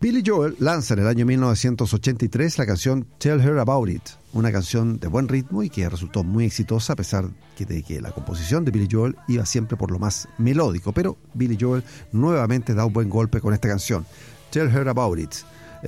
Billy Joel lanza en el año 1983 la canción Tell Her About It, una canción de buen ritmo y que resultó muy exitosa a pesar de que la composición de Billy Joel iba siempre por lo más melódico, pero Billy Joel nuevamente da un buen golpe con esta canción, Tell Her About It.